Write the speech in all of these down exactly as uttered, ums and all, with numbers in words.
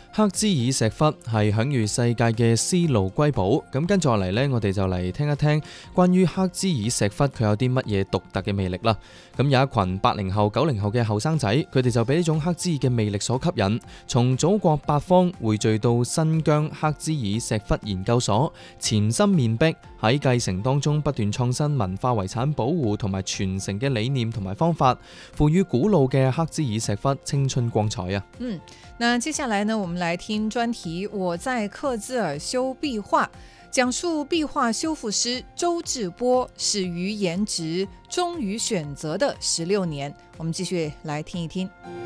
黑茲爾石窟係享譽世界嘅絲路瑰寶。咁跟住落嚟呢，我哋就嚟聽一聽關於黑茲爾石窟佢有啲乜嘢獨特嘅魅力啦。咁有一群八零後、九零後嘅後生仔，佢哋就俾呢種黑茲爾嘅魅力所吸引，從祖國八方匯聚到新疆黑茲爾石窟研究所，潛心面壁喺繼承當中不斷創新文化遺產保護同埋傳承嘅理念同埋方法，賦予古老嘅黑茲爾石窟青春光彩啊！ 嗯，那接下來呢，我們來聽專題《我在克孜爾修壁畫》，講述壁畫修復師周志波始於顏值，終於選擇的十六年。我們繼續來聽一聽。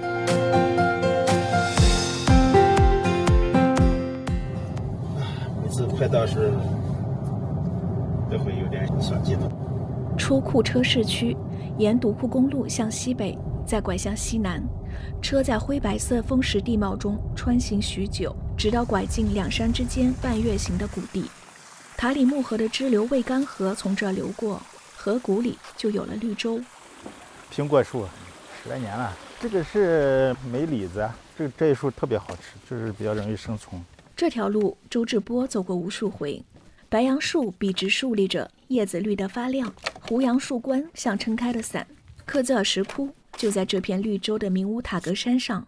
每次拍到時都會有點小激動。 出庫車市區，沿獨庫公路向西北，再拐向西南，車在灰白色風蝕地貌中穿行許久，直到拐進兩山之間半月形的谷地。塔里木河的支流渭干河從這流過，河谷裡就有了綠洲。 蘋果樹十來年了，這個是梅李子，這這一樹特別好吃，就是比較容易生蟲。 這條路周志波走過無數回，白楊樹筆直豎立着，葉子綠得發亮，胡楊樹冠像撐開的傘。克孜爾石窟就在這片綠洲的明烏塔格山上。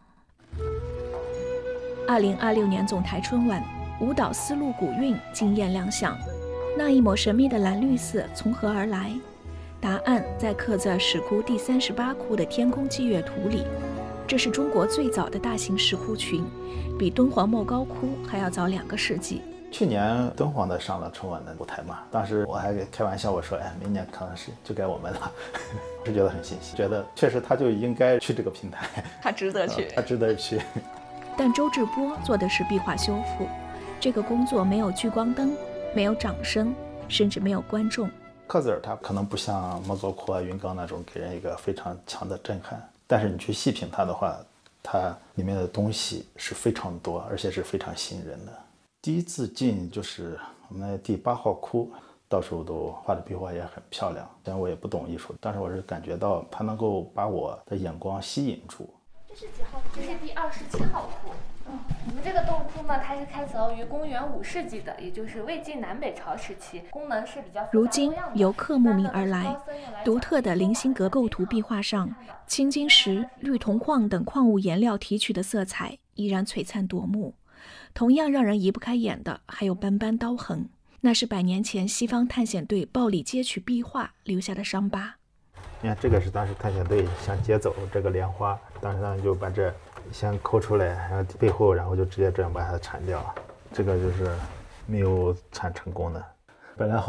二零二六年總台春晚，舞蹈絲路古韻驚豔亮相，那一抹神秘的藍綠色從何而來？答案在克孜爾石窟第三十八窟的天空祭月圖裡。這是中國最早的大型石窟群，比敦煌莫高窟還要早兩個世紀。 去年敦煌的上了春晚的舞台嘛，當時我還開玩笑我說，哎，明年可能是就該我們了，我是覺得很欣喜，覺得確實他就應該去這個平台， 他值得去， 他值得去。 但周志波做的是壁畫修復，這個工作沒有聚光燈，沒有掌聲，甚至沒有觀眾。 克孜爾它可能不像莫高窟啊、雲岡那種給人一個非常強的震撼，但是你去細品它的話，它裡面的東西是非常多，而且是非常吸引人的。第一次進就是我們的第八號窟，到時候都畫的壁畫也很漂亮。雖然我也不懂藝術，但是我是感覺到它能夠把我的眼光吸引住。 這是幾號窟？這是第二十七號窟。嗯，我們這個洞窟呢，它是開鑿於公元五世紀的，也就是魏晉南北朝時期，功能是比較複雜多樣的。 如今遊客慕名而來，獨特的菱形格構圖壁畫上，青金石、綠銅礦等礦物顏料提取的色彩依然璀璨奪目。同樣讓人移不開眼的，還有斑斑刀痕，那是百年前西方探險隊暴力截取壁畫留下的傷疤。 你看，這個是當時探險隊想劫走這個蓮花，當時他們就把這先摳出來，然後背後，然後就直接這樣把它鏟掉，這個就是沒有鏟成功的。本來好。